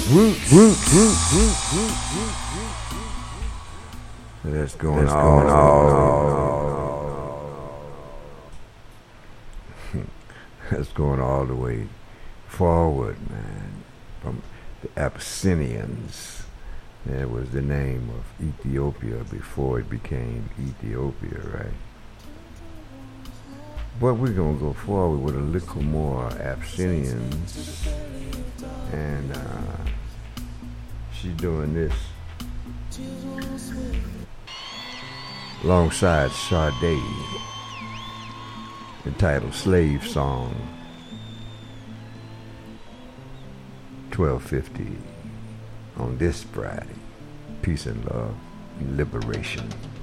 That's going on. That's going all the way forward, man. From the Abyssinians. That was the name of Ethiopia before it became Ethiopia, right? But we're going to go forward with a little more Abyssinians. And she's doing this alongside Sade, entitled Slave Song 1250 on this Friday. Peace and love and liberation.